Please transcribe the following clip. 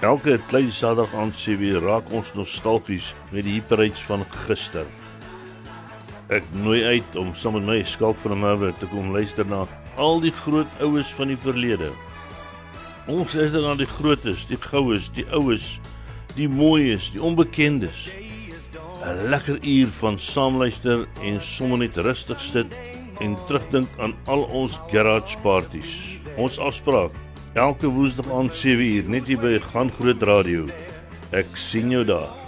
Elke klein Saterdag aand 7 raak ons nostalgies met die hyperheids van gister. Ek nooi uit om saam met my Skalk van der Merwe te kom luister na al die groot oues van die verlede. Ons is dan die grootes, die goues, die oues, die mooies, die onbekendes. 'n Lekker uur van saamluister en sommer net rustig sit en terugdink aan al ons garage parties. Ons afspraak, elke woensdag aand 7 uur, net hier by Gaan Groot Radio. Ek sien jou daar.